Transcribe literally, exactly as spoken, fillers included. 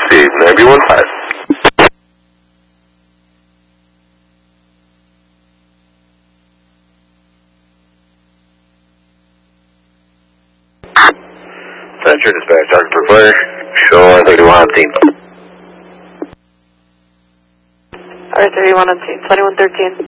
Proceed, nine one five. Center dispatch, target for flare. Show thirty-one on team. Alright, thirty-one on team, twenty-one thirteen.